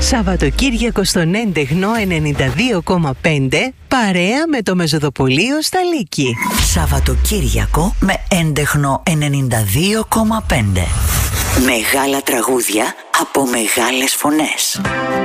Σαββατοκύριακο στον Έντεχνο 92,5 παρέα με το Μεζοδοπολείο στα Λύκη. Σαββατοκύριακο με Έντεχνο 92,5. Μεγάλα τραγούδια από μεγάλες φωνές.